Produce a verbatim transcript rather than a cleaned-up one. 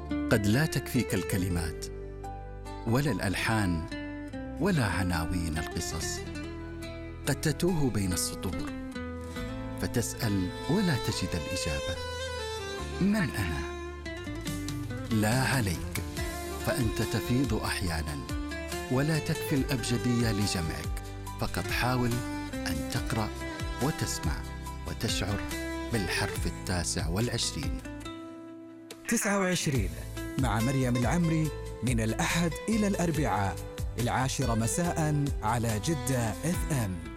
قد لا تكفيك الكلمات ولا الألحان ولا عناوين القصص. قد تتوه بين السطور فتسأل ولا تجد الإجابة. من أنا؟ لا عليك، فأنت تفيض أحياناً ولا تكفي الأبجدية لجمعك. فقط حاول أن تقرأ وتسمع وتشعر بالحرف التاسع والعشرين. تسعة وعشرين مع مريم العمري، من الأحد إلى الأربعاء العاشرة مساء على جدة إف إم.